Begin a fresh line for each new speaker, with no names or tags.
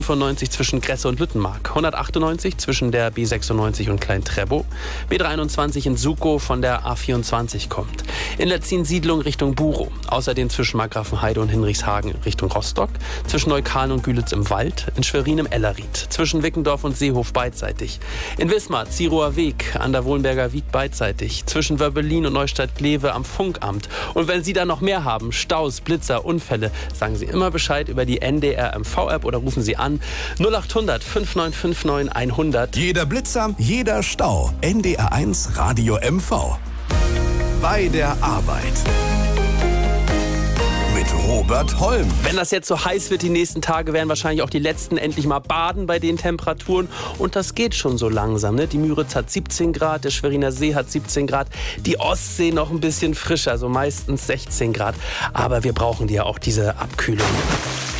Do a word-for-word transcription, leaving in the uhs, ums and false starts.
fünfundneunzig zwischen Gresse und Lüttenmark, hundertachtundneunzig zwischen der B sechsundneunzig und Klein-Treppow, B dreiundzwanzig in Sukow von der A vierundzwanzig kommt. In Letzin-Siedlung Richtung Burow, außerdem zwischen Markgrafenheide und Hinrichshagen Richtung Rostock, zwischen Neukalen und Gülitz im Wald, in Schwerin im Ellerried, zwischen Wickendorf und Seehof beidseitig, in Wismar Zierower Weg an der Wohlenberger Wiek beidseitig, zwischen Wörbelin und Neustadt-Glewe am Funkamt. Und wenn Sie da noch mehr haben, Staus, Blitzer, Unfälle, sagen Sie immer Bescheid über die N D R M V-App oder rufen Sie an null acht hundert fünf neun fünf neun hundert.
Jeder Blitzer, jeder Stau. N D R eins Radio M V. Bei der Arbeit. Mit Robert Holm.
Wenn das jetzt so heiß wird, die nächsten Tage werden wahrscheinlich auch die letzten endlich mal baden bei den Temperaturen. Und das geht schon so langsam. Ne? Die Müritz hat siebzehn Grad, der Schweriner See hat siebzehn Grad, die Ostsee noch ein bisschen frischer, so meistens sechzehn Grad. Aber wir brauchen ja auch diese Abkühlung.